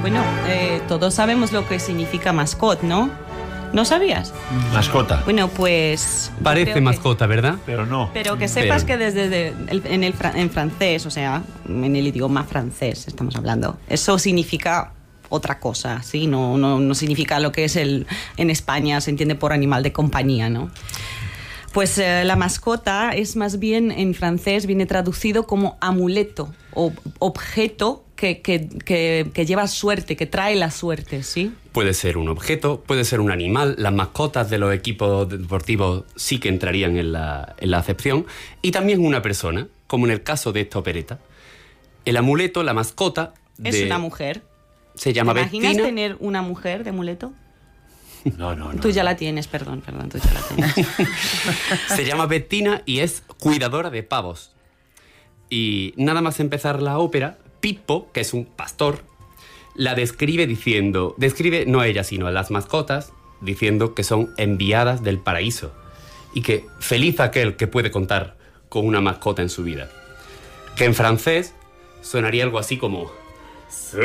Bueno, todos sabemos lo que significa mascot, ¿no? ¿No sabías? Mascota. Bueno, pues... Parece mascota, ¿verdad? Pero no. Pero que sepas que en francés, o sea, en el idioma francés estamos hablando, eso significa otra cosa, ¿sí? No significa lo que es en España se entiende por animal de compañía, ¿no? Pues la mascota es más bien, en francés, viene traducido como amuleto o objeto que lleva suerte, que trae la suerte, ¿sí? Puede ser un objeto, puede ser un animal. Las mascotas de los equipos deportivos sí que entrarían en la acepción. Y también una persona, como en el caso de esta opereta. El amuleto, la mascota... Es una mujer. Se llama ¿Te Bettina. imaginas tener una mujer de amuleto? No. Tú ya la tienes, perdón, tú ya la tienes. Se llama Bettina y es cuidadora de pavos. Y nada más empezar la ópera, Pippo, que es un pastor, la describe no a ella, sino a las mascotas, diciendo que son enviadas del paraíso y que feliz aquel que puede contar con una mascota en su vida. Que en francés sonaría algo así como...